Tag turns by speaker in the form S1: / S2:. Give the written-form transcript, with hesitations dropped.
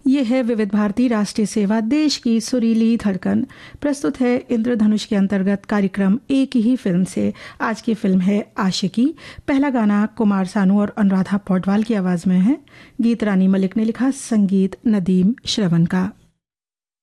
S1: ये है विविध भारती राष्ट्रीय सेवा, देश की सुरीली धड़कन। प्रस्तुत है इंद्रधनुष के अंतर्गत कार्यक्रम एक ही फिल्म से। आज की फिल्म है आशिकी। पहला गाना कुमार सानू और अनुराधा पौडवाल की आवाज में है। गीत रानी मलिक ने लिखा, संगीत नदीम श्रवण का।